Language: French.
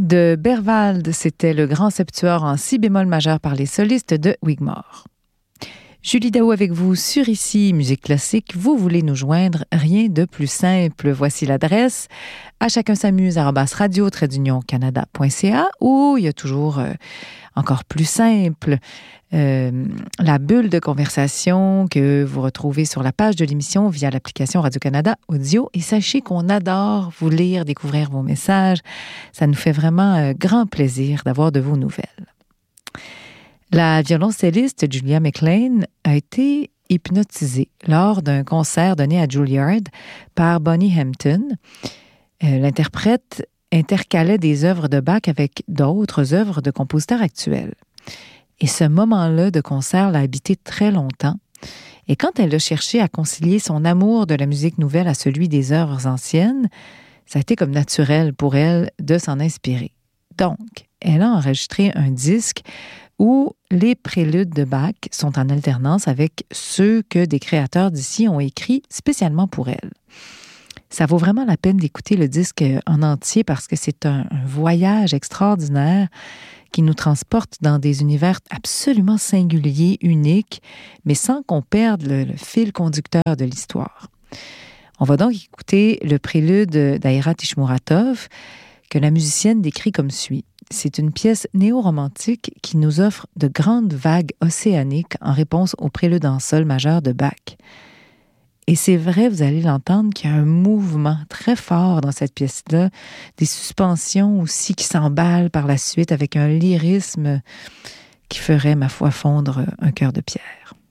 de Berwald, c'était le grand septuor en si bémol majeur par les solistes de Wigmore. Julie Daou avec vous sur Ici Musique Classique. Vous voulez nous joindre, rien de plus simple. Voici l'adresse à chacun s'amuse @radio-canada.ca ou il y a toujours encore plus simple la bulle de conversation que vous retrouvez sur la page de l'émission via l'application Radio-Canada Audio. Et sachez qu'on adore vous lire, découvrir vos messages. Ça nous fait vraiment grand plaisir d'avoir de vos nouvelles. La violoncelliste Julia McLean a été hypnotisée lors d'un concert donné à Juilliard par Bonnie Hampton. L'interprète intercalait des œuvres de Bach avec d'autres œuvres de compositeurs actuels. Et ce moment-là de concert l'a habité très longtemps. Et quand elle a cherché à concilier son amour de la musique nouvelle à celui des œuvres anciennes, ça a été comme naturel pour elle de s'en inspirer. Donc, elle a enregistré un disque où les préludes de Bach sont en alternance avec ceux que des créateurs d'ici ont écrits spécialement pour elle. Ça vaut vraiment la peine d'écouter le disque en entier parce que c'est un voyage extraordinaire qui nous transporte dans des univers absolument singuliers, uniques, mais sans qu'on perde le fil conducteur de l'histoire. On va donc écouter le prélude d'Aïra Tishmuratov que la musicienne décrit comme suit. C'est une pièce néo-romantique qui nous offre de grandes vagues océaniques en réponse au prélude en sol majeur de Bach. Et c'est vrai, vous allez l'entendre, qu'il y a un mouvement très fort dans cette pièce-là, des suspensions aussi qui s'emballent par la suite avec un lyrisme qui ferait, ma foi, fondre un cœur de pierre.